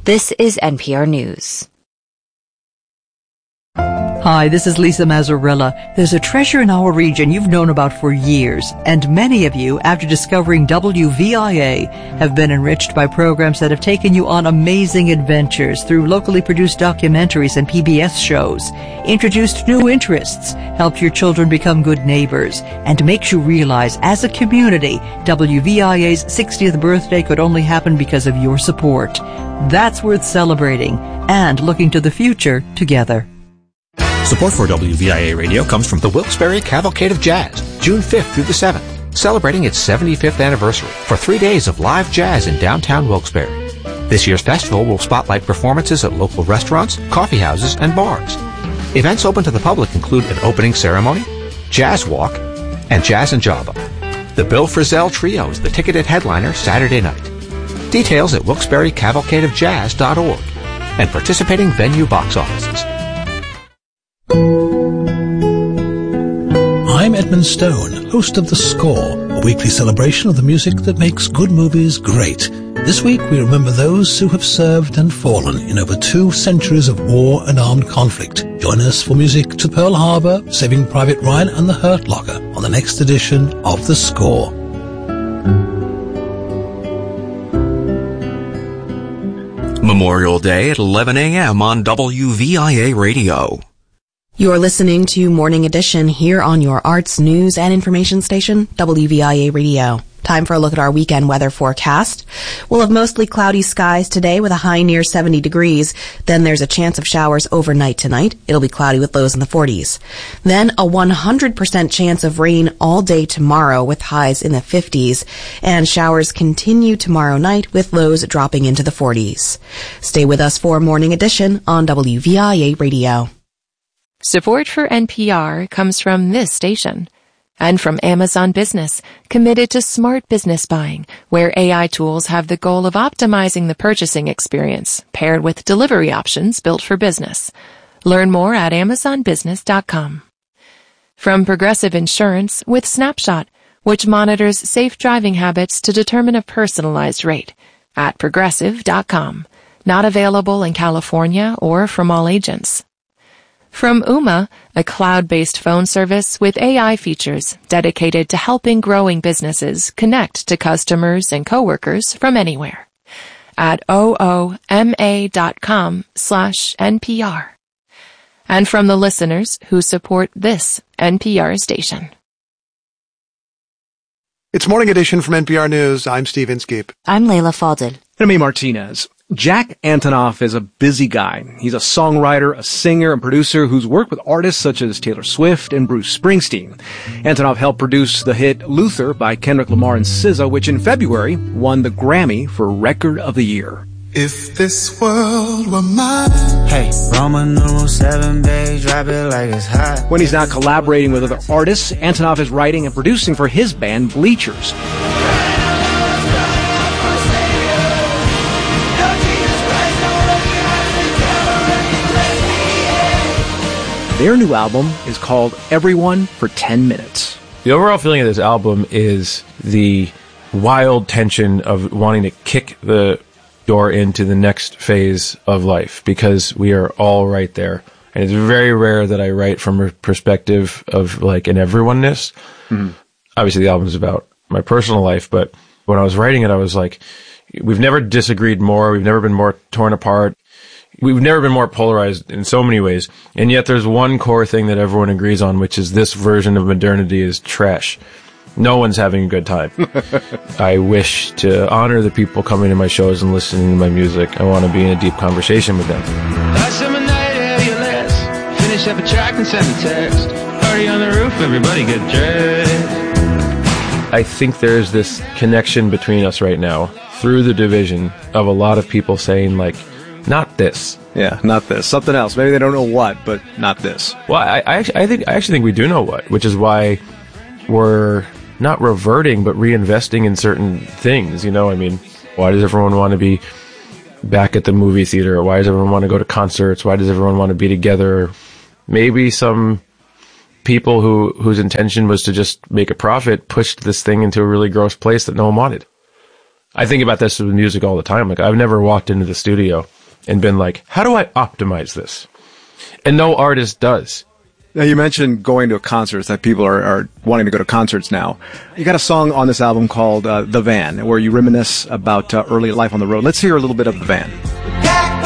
This is NPR News. Hi, this is Lisa Mazzarella. There's a treasure in our region you've known about for years, and many of you, after discovering WVIA, have been enriched by programs that have taken you on amazing adventures through locally produced documentaries and PBS shows, introduced new interests, helped your children become good neighbors, and makes you realize, as a community, WVIA's 60th birthday could only happen because of your support. That's worth celebrating and looking to the future together. Support for WVIA Radio comes from the Wilkes-Barre Cavalcade of Jazz, June 5th through the 7th, celebrating its 75th anniversary for 3 days of live jazz in downtown Wilkes-Barre. This year's festival will spotlight performances at local restaurants, coffee houses, and bars. Events open to the public include an opening ceremony, jazz walk, and jazz and Java. The Bill Frisell Trio is the ticketed headliner Saturday night. Details at wilkesbarrecavalcadeofjazz.org and participating venue box offices. I'm Edmund Stone, host of The Score, a weekly celebration of the music that makes good movies great. This week we remember those who have served and fallen in over 2 centuries of war and armed conflict. Join us for music to Pearl Harbor, Saving Private Ryan and The Hurt Locker on the next edition of The Score. Memorial Day at 11 a.m. on WVIA Radio. You're listening to Morning Edition here on your arts, news, and information station, WVIA Radio. Time for a look at our weekend weather forecast. We'll have mostly cloudy skies today with a high near 70 degrees. Then there's a chance of showers overnight tonight. It'll be cloudy with lows in the 40s. Then a 100% chance of rain all day tomorrow with highs in the 50s. And showers continue tomorrow night with lows dropping into the 40s. Stay with us for Morning Edition on WVIA Radio. Support for NPR comes from this station and from Amazon Business, committed to smart business buying, where AI tools have the goal of optimizing the purchasing experience, paired with delivery options built for business. Learn more at amazonbusiness.com. From Progressive Insurance with Snapshot, which monitors safe driving habits to determine a personalized rate, at progressive.com. Not available in California or from all agents. From Ooma, a cloud-based phone service with AI features dedicated to helping growing businesses connect to customers and coworkers from anywhere. At ooma.com/NPR. And from the listeners who support this NPR station. It's Morning Edition from NPR News. I'm Steve Inskeep. I'm Layla Falded. And me, Martinez. Jack Antonoff is a busy guy. He's a songwriter, a singer, and producer who's worked with artists such as Taylor Swift and Bruce Springsteen. Antonoff helped produce the hit Luther by Kendrick Lamar and SZA, which in February won the Grammy for Record of the Year. If this world were mine. Hey, Roman numeral 7, babe, drop it like it's hot. When he's not collaborating with other artists, Antonoff is writing and producing for his band Bleachers. Their new album is called Everyone for 10 Minutes. The overall feeling of this album is the wild tension of wanting to kick the door into the next phase of life, because we are all right there. And it's very rare that I write from a perspective of like an everyone-ness. Mm-hmm. Obviously the album is about my personal life, but when I was writing it, I was like, we've never disagreed more. We've never been more torn apart. We've never been more polarized in so many ways. And yet there's one core thing that everyone agrees on, which is this version of modernity is trash. No one's having a good time. I wish to honor the people coming to my shows and listening to my music. I want to be in a deep conversation with them. Last summer night, LUS. Finish up a track and send a text. Party on the roof, everybody get dressed. I think there's this connection between us right now through the division of a lot of people saying, like, not this. Yeah, not this. Something else. Maybe they don't know what, but not this. Well, I actually think we do know what, which is why we're not reverting, but reinvesting in certain things. You know, I mean, why does everyone want to be back at the movie theater? Why does everyone want to go to concerts? Why does everyone want to be together? Maybe some people whose intention was to just make a profit pushed this thing into a really gross place that no one wanted. I think about this with music all the time. Like, I've never walked into the studio and been like, how do I optimize this? And no artist does. Now, you mentioned going to concerts, that people are wanting to go to concerts now. You got a song on this album called The Van, where you reminisce about early life on the road. Let's hear a little bit of The Van.